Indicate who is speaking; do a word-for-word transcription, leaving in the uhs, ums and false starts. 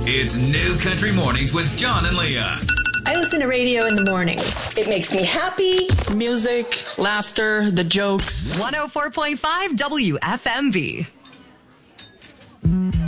Speaker 1: It's New Country Mornings with John and Leah.
Speaker 2: I listen to radio in the morning.
Speaker 3: It makes me happy.
Speaker 4: Music, laughter, the jokes.
Speaker 5: one oh four point five W F M V.